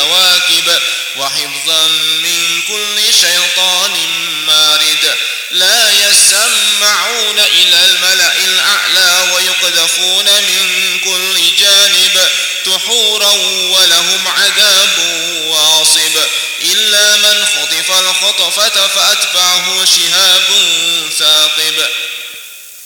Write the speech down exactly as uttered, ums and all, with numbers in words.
الكواكب وحفظا من كل شيطان مارد لا يسمعون إلى الملأ الأعلى ويقذفون من كل جانب دحورا ولهم عذاب واصب إلا من خطف الخطفة فأتبعه شهاب ثاقب